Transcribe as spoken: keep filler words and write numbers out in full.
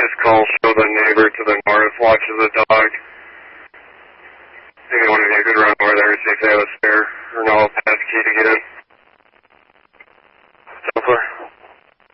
previous call show the neighbor to the north watches the dog. Maybe one of you could run over there and see if they have a spare or no pass key to get in.